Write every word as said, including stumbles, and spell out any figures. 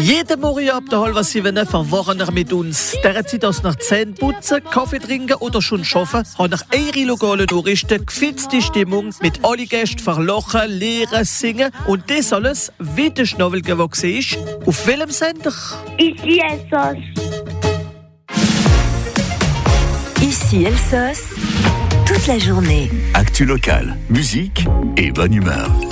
Jeden Morgen ab der halben sieben verwachen wir mit uns. Der Zeit aus nach Zähne putzen, Kaffee trinken oder schon arbeiten, haben nach eure lokalen Nachrichten gefitzte Stimmung mit allen Gästen verlochen, lehren, singen und das alles, wie der Schnabel gewachsen ist. Auf welchem Sender? Ici Elsass. Ici Elsass, toute la journée. Actu locale, musique et bonne humeur.